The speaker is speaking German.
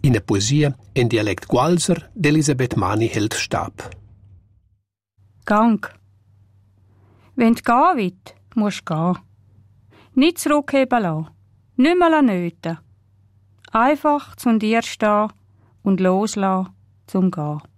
In der Poesie in Dialekt Gualser d'Elisabeth Mani hält Stab. Gang. Wenn du gehen willst, musst du gehen. Nicht zurückheben lassen. Nicht mehr nöten. Einfach zu dir stehen und loslassen zum Gehen.